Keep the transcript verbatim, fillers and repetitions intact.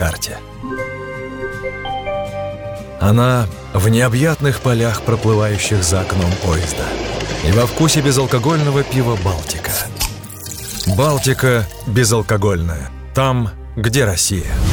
карте. Она в необъятных полях, проплывающих за окном поезда, и во вкусе безалкогольного пива «Балтика». «Балтика» безалкогольная. Там, где Россия.